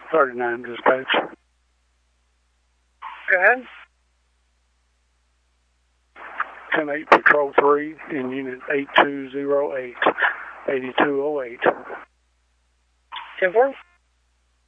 39 dispatch. Go ahead. 10-8 Patrol 3 in Unit 8208, 8208. 10-4.